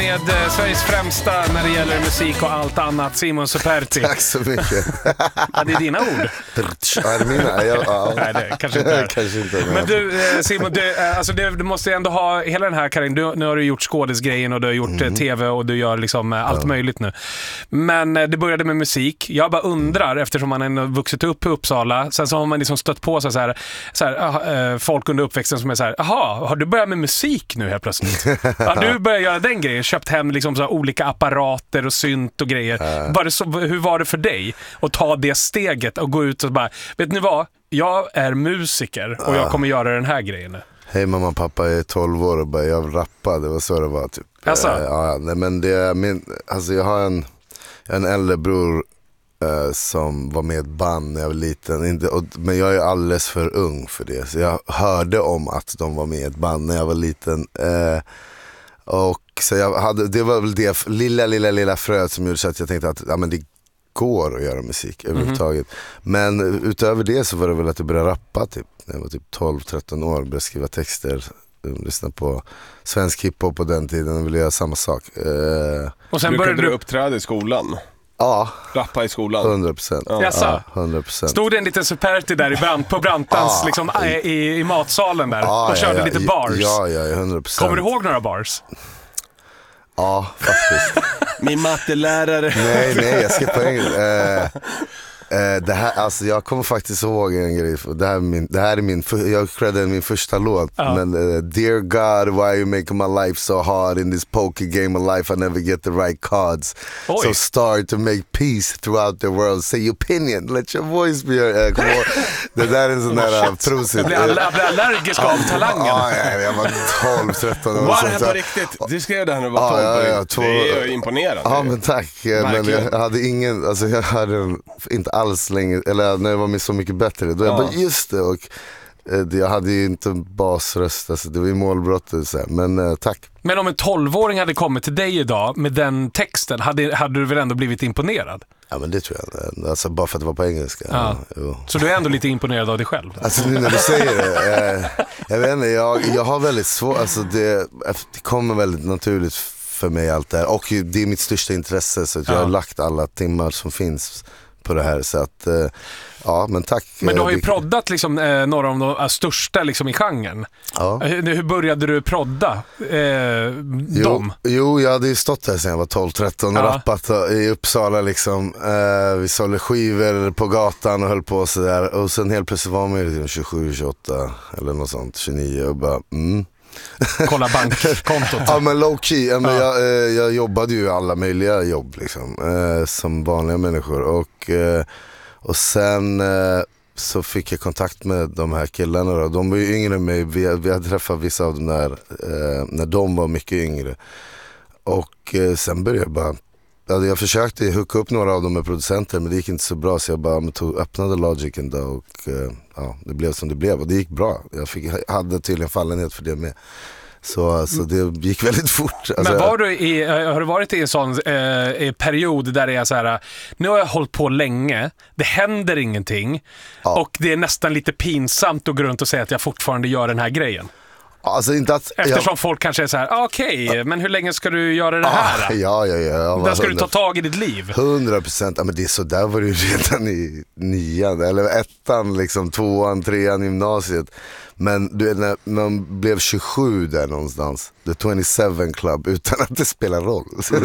Med Sveriges främsta när det gäller musik och allt annat, Simon Superti. Tack så mycket. Ja, det är dina ord. Ja, det mina. Ja. Nej, det kanske inte är. Kanske inte. Men du, Simon, du måste ju ändå ha hela den här karriären. Nu har du gjort skådesgrejen och du har gjort tv och du gör liksom allt möjligt nu. Men det började med musik. Jag bara undrar, eftersom man ändå vuxit upp i Uppsala, sen så har man liksom stött på så här, folk under uppväxten som är så här: jaha, har du börjat med musik nu helt plötsligt? Ja, du började göra den grejen, köpt hem liksom så här olika apparater och synt och grejer. Bara så, hur var det för dig att ta det steget och gå ut och bara, vet ni vad? Jag är musiker och jag kommer göra den här grejen nu. Hej mamma och pappa, jag är 12 år och bara, jag rappar, det var så det var typ. Alltså? Ja, nej, men det är alltså jag har en äldre bror som var med i ett band när jag var liten, men jag är alldeles för ung för det, så jag hörde om att de var med i ett band när jag var liten, och så det var väl det lilla fröet som gjorde så att jag tänkte att men det går att göra musik överhuvudtaget. Men utöver det så var det väl att jag började rappa typ när jag var typ 12-13 år, började skriva texter, lyssna på svensk hiphop på den tiden och ville göra samma sak. Och sen började du uppträda i skolan? Ja. Rappa i skolan? 100%. Ja, 100%. Stod det en liten Superti där på Brantans liksom, i matsalen där och körde lite bars? Ja, 100%. Kommer du ihåg några bars? Ja, faktiskt. Min mattelärare. Nej, jag ska på engelska. Det här, alltså jag kommer faktiskt ihåg en grej. Det här är jag creddade min första låt. Men Dear God, why you making my life so hard in this poker game of life I never get the right cards. Oj. So start to make peace throughout the world. Say your opinion, let your voice be heard. Det där är en sån där prosit. Jag blir allergisk av talangen. Jag var 12-13 år. Var det här på riktigt? Du skrev det här när du var 12. Det är ju imponerande. Ja, men tack. Men jag hade ingen, alltså jag hade inte alls länge, eller när jag var med Så mycket bättre, då jag bara just det, och jag hade ju inte basröst, alltså det var ju målbrottet så här. Men tack. Men om en 12-åring hade kommit till dig idag med den texten, hade du väl ändå blivit imponerad? Ja, men det tror jag, alltså bara för att det var på engelska. Så du är ändå lite imponerad av dig själv? Alltså nu när du säger det, jag vet inte, jag har väldigt svårt, alltså det kommer väldigt naturligt för mig allt det här, och det är mitt största intresse, så att jag har lagt alla timmar som finns på det här, så att men tack. Men du har ju proddat liksom, några av de största liksom, i genren. Hur började du prodda dem? Jo, jag hade ju stått här sedan jag var 12-13 och rappat i Uppsala liksom. Vi sålde skivor på gatan och höll på så där, och sen helt plötsligt var man ju 27-28 eller något sånt, 29 och bara kolla bankkontot. Ja, men low key. Jag jobbade ju alla möjliga jobb liksom, som vanliga människor, och sen så fick jag kontakt med de här killarna då. De var ju yngre än mig. Vi hade träffat vissa av dem där när de var mycket yngre, och sen började jag bara, jag försökte hooka upp några av dem med producenter, men det gick inte så bra, så jag bara öppnade Logic en dag, och det blev som det blev, och det gick bra. Jag hade tydligen fallenhet för det med. Så det gick väldigt fort. Alltså, men har du varit i en sån period där det är så här: nu har jag hållit på länge, det händer ingenting, och det är nästan lite pinsamt att gå runt och säga att jag fortfarande gör den här grejen? Alltså inte att, eftersom folk kanske är så här: okej, men hur länge ska du göra det här? Ja. Där ska du ta tag i ditt liv. 100%, ja, men det är så där var det ju redan i 9:an eller 1:an liksom, 2:an, 3:an gymnasiet. Men du vet, när man blev 27 där någonstans, The 27 Club, utan att det spelar roll.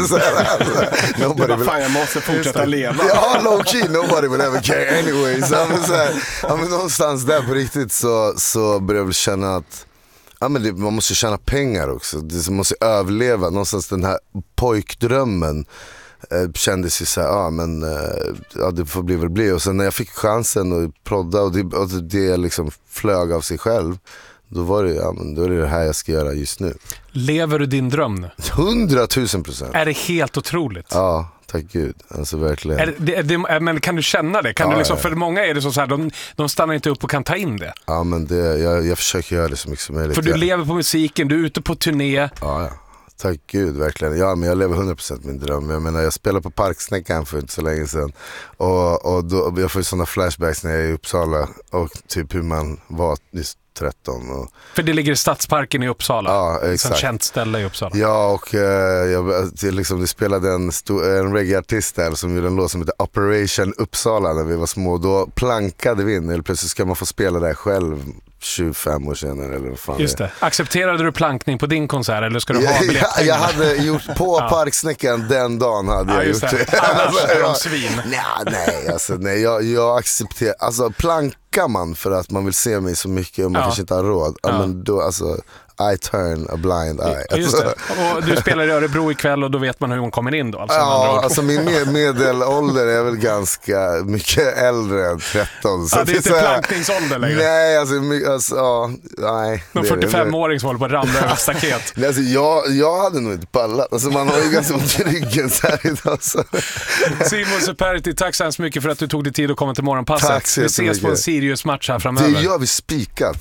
Fan, jag måste fortsätta leva. Ja, low key, nobody will ever care anyway. Men någonstans där på riktigt så började jag väl känna att man måste tjäna pengar också. Man måste överleva. Någonstans den här pojkdrömmen kändes ju så här, det får bli. Och sen när jag fick chansen att prodda och det liksom flög av sig själv, då var det, då är det här jag ska göra just nu. Lever du din dröm nu? 100,000%. Är det helt otroligt? Ja, tack Gud. Alltså verkligen. Men kan du känna det? Kan du liksom, för många är det så här, de stannar inte upp och kan ta in det. Ja, men jag försöker göra det så mycket som möjligt. För du lever på musiken, du är ute på turné. Ja. tack gud verkligen. Ja, men jag lever 100% min dröm. Jag menar, jag spelade på Parksnäckan för inte så länge sedan. Och då, jag får ju sådana flashbacks när jag är i Uppsala och typ hur man var just 13. Och... För det ligger i Stadsparken i Uppsala. Ja, exakt. Som känt ställe i Uppsala. Ja, och det spelade en reggae-artist där som gjorde en låt som heter Operation Uppsala när vi var små. Då plankade vi in, eller plötsligt ska man få spela där själv 25 år senare eller vad fan. Just det. Accepterade du plankning på din konsert eller ska du ha jag hade gjort på Parksnäckan den dagen hade jag gjort det. Annars är de svin. Nej, jag accepterar, alltså plankar man för att man vill se mig så mycket och man kanske inte har råd. Men då, alltså, I turn a blind eye. Just det. Och du spelar i Örebro ikväll och då vet man hur hon kommer in då. Alltså min medelålder är väl ganska mycket äldre än 13. Så det är inte plankningsålder längre. Nej, nej. Någon 45-åring som håller på att ramla över staket. Nej, alltså, jag hade nog inte pallat. Alltså, man har ju ganska ont i ryggen så här idag. Så. Simon Superti, tack så hemskt mycket för att du tog dig tid att komma till morgonpasset. Tack så vi ses på en Sirius-match här framöver. Det gör vi spikat.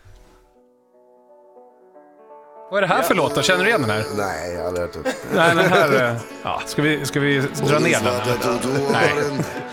Vad är det här för låt då? Känner du igen den här? Nej, jag har aldrig hört det. Nej, den här... ska vi dra ner den? Nej.